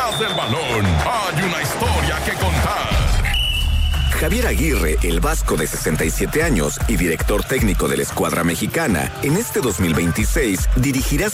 Detrás del balón hay una historia que contar. Javier Aguirre, el vasco de 67 años y director técnico de la escuadra mexicana, en este 2026 dirigirá